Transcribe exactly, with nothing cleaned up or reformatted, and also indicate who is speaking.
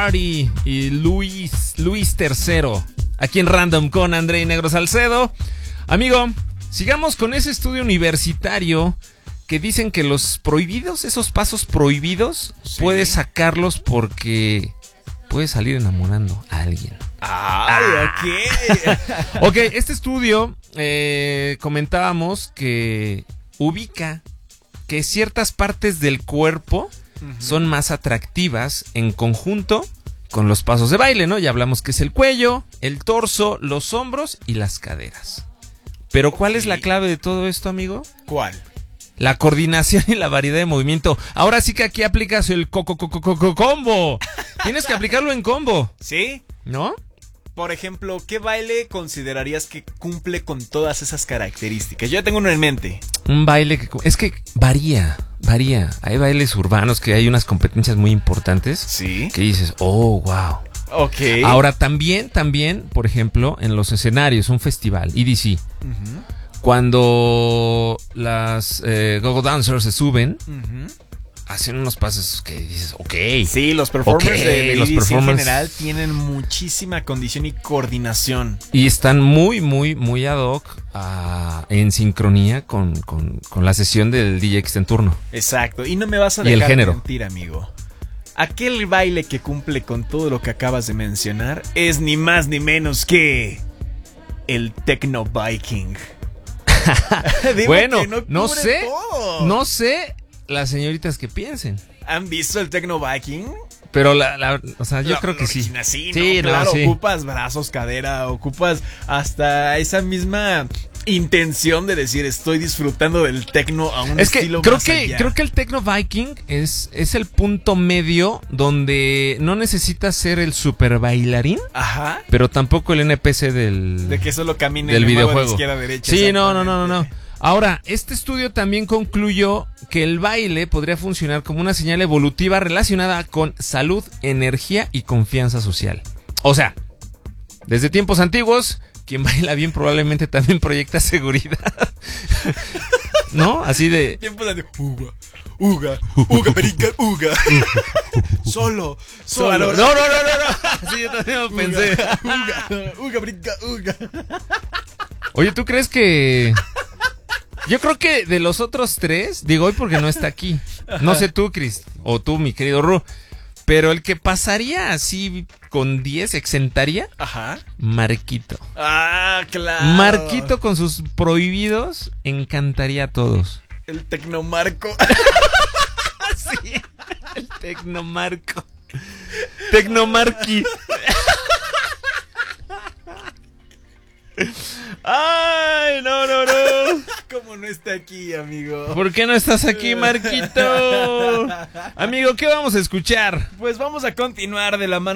Speaker 1: Party y Luis, Luis tercero. Aquí en Random con André Negro Salcedo. Amigo, sigamos con ese estudio universitario que dicen que los prohibidos, esos pasos prohibidos, sí, puedes sacarlos porque puedes salir enamorando a alguien.
Speaker 2: Ay, ok.
Speaker 1: Ok, este estudio eh, comentábamos que ubica que ciertas partes del cuerpo uh-huh. son más atractivas en conjunto con los pasos de baile, ¿no? Ya hablamos que es el cuello, el torso, los hombros y las caderas. Pero ¿cuál okay. es la clave de todo esto, amigo?
Speaker 2: ¿Cuál?
Speaker 1: La coordinación y la variedad de movimiento. Ahora sí que aquí aplicas el coco coco coco combo. Tienes que aplicarlo en combo.
Speaker 2: ¿Sí?
Speaker 1: ¿No?
Speaker 2: Por ejemplo, ¿qué baile considerarías que cumple con todas esas características? Yo ya tengo uno en mente.
Speaker 1: Un baile que... Es que varía, varía. Hay bailes urbanos que hay unas competencias muy importantes.
Speaker 2: Sí.
Speaker 1: Que dices, oh, wow.
Speaker 2: Ok.
Speaker 1: Ahora también, también, por ejemplo, en los escenarios, un festival, E D C. Uh-huh. Cuando las eh, go-go dancers se suben... Uh-huh. Hacen unos pasos que dices, ok.
Speaker 2: Sí, los performers
Speaker 1: okay,
Speaker 2: de, de
Speaker 1: los
Speaker 2: E D C en
Speaker 1: performers
Speaker 2: general tienen muchísima condición y coordinación.
Speaker 1: Y están muy, muy, muy ad hoc uh, en sincronía con, con, con la sesión del D J que está en turno.
Speaker 2: Exacto, y no me vas a dejar de mentir, amigo. Aquel baile que cumple con todo lo que acabas de mencionar es ni más ni menos que el Techno Viking.
Speaker 1: Bueno, no, no sé,
Speaker 2: todo.
Speaker 1: no sé las señoritas que piensen.
Speaker 2: ¿Han visto el Techno Viking?
Speaker 1: Pero la, la o sea, yo
Speaker 2: la,
Speaker 1: creo que sí.
Speaker 2: sí, ¿no?
Speaker 1: Sí,
Speaker 2: claro,
Speaker 1: no, sí.
Speaker 2: Ocupas brazos, cadera, ocupas hasta esa misma intención de decir estoy disfrutando del techno a un
Speaker 1: es que
Speaker 2: estilo
Speaker 1: creo
Speaker 2: más
Speaker 1: que
Speaker 2: allá.
Speaker 1: Creo que el Techno Viking es, es el punto medio donde no necesitas ser el super bailarín.
Speaker 2: Ajá.
Speaker 1: Pero tampoco el N P C del
Speaker 2: de que solo camine
Speaker 1: del videojuego
Speaker 2: de izquierda a derecha.
Speaker 1: Sí, no, no, no, no, no. Ahora, este estudio también concluyó que el baile podría funcionar como una señal evolutiva relacionada con salud, energía y confianza social. O sea, desde tiempos antiguos, quien baila bien probablemente también proyecta seguridad. ¿No? Así de...
Speaker 2: Tiempos antiguos. Uga, uga, uga, perica, uga. Solo, solo.
Speaker 1: No, no, no, no, no. Así yo también lo pensé.
Speaker 2: Uga, uga, perica, uga.
Speaker 1: Oye, ¿tú crees que...? Yo creo que de los otros tres, digo hoy porque no está aquí. No sé tú, Chris, o tú, mi querido Ru, pero el que pasaría así con diez, exentaría,
Speaker 2: ajá,
Speaker 1: Marquito.
Speaker 2: Ah, claro.
Speaker 1: Marquito con sus prohibidos encantaría a todos.
Speaker 2: El Tecnomarco.
Speaker 1: Sí, el Tecnomarco. Tecnomarqui. Ay, no, no, no.
Speaker 2: ¿Cómo no está aquí, amigo?
Speaker 1: ¿Por qué no estás aquí, Marquito? Amigo, ¿qué vamos a escuchar?
Speaker 2: Pues vamos a continuar de la mano